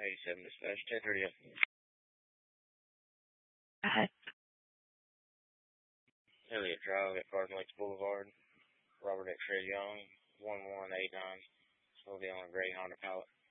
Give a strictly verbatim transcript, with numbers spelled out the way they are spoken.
eighty-seven dispatch, ten thirty up. Go ahead. Elliott Drive at Garden Lakes Boulevard. Robert X-Ray Young, one one eight nine. Slowly on a gray Honda Pilot.